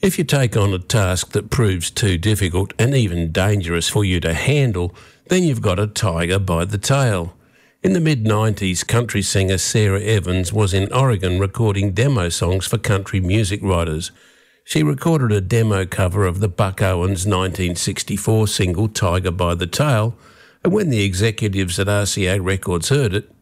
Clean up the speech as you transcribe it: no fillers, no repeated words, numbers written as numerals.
If you take on a task that proves too difficult and even dangerous for you to handle, then you've got a tiger by the tail. In the mid-90s, country singer Sarah Evans was in Oregon recording demo songs for country music writers. She recorded a demo cover of the Buck Owens 1964 single Tiger by the Tail, and when the executives at RCA Records heard it,